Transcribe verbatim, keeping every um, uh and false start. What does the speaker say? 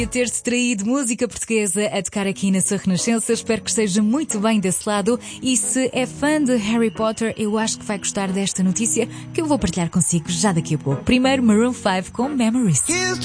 Ter-te traído música portuguesa a tocar aqui na sua Renascença. Espero que esteja muito bem desse lado. E se é fã de Harry Potter, eu acho que vai gostar desta notícia que eu vou partilhar consigo já daqui a pouco. Primeiro, Maroon five com Memories.